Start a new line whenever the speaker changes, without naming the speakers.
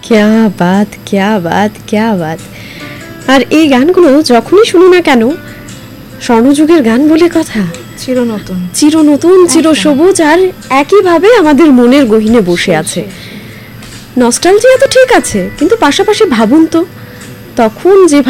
ক্যা বাত ক্যা বাত ক্যা বাত। আর এই গানগুলো যখনই শুনি না কেন, স্বর্ণযুগের গান বলে কথা,
চিরনতুন
চিরনতুন, চিরসবুজ, আর একইভাবে আমাদের মনের গহীনে বসে আছে। নস্টালজিয়া তো ঠিক আছে, কিন্তু পাশাপাশি ভাবুন তো, তখন যে